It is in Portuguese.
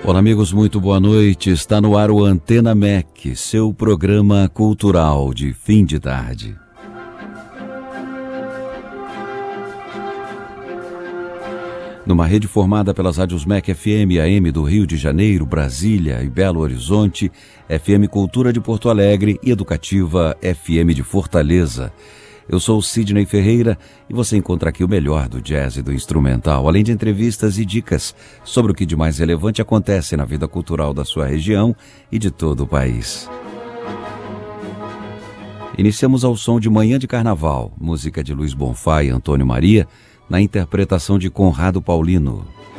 Olá, amigos, muito boa noite. Está no ar o Antena MEC, seu programa cultural de fim de tarde. Numa rede formada pelas rádios MEC FM e AM do Rio de Janeiro, Brasília e Belo Horizonte, FM Cultura de Porto Alegre e Educativa FM de Fortaleza. Eu sou o Sidney Ferreira e você encontra aqui o melhor do jazz e do instrumental, além de entrevistas e dicas sobre o que de mais relevante acontece na vida cultural da sua região e de todo o país. Iniciamos ao som de Manhã de Carnaval, música de Luiz Bonfá e Antônio Maria, na interpretação de Conrado Paulino.